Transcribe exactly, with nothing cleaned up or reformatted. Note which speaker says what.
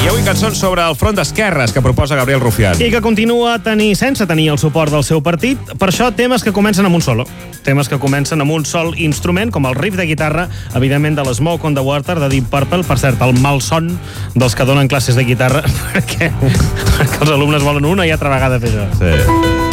Speaker 1: avui cançons sobre el front d'esquerres que proposa Gabriel Rufián.
Speaker 2: I que continua tenir, sense tenir el suport del seu partit. Per això, temes que comencen amb un solo. Temes que comencen amb un sol instrument, com el riff de guitarra, evidentment de l'Smoke on the Water, de Deep Purple. Per cert, el malson dels que donen classes de guitarra, perquè, perquè els alumnes volen una i altra vegada fer això.
Speaker 1: Sí.